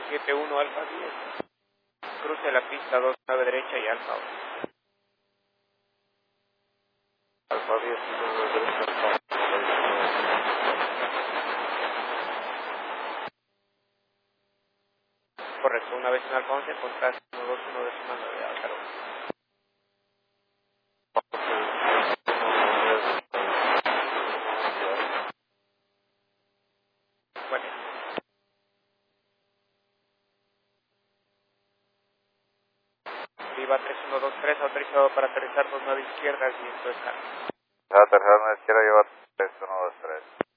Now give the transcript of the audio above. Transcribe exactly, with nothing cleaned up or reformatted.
siete uno Alfa diez. Cruce la pista dos nueve derecha y Alfa ocho. Alfa diez, nueve derecha, Alfa. Correcto, una vez en Alfa once, contraste uno dos uno de su mando de Alfa dos. Bueno. Viva tres uno dos tres, autorizado para aterrizar dos nueve izquierdas y esto es carga. Aterrizar a la izquierda, lleva tres uno dos tres.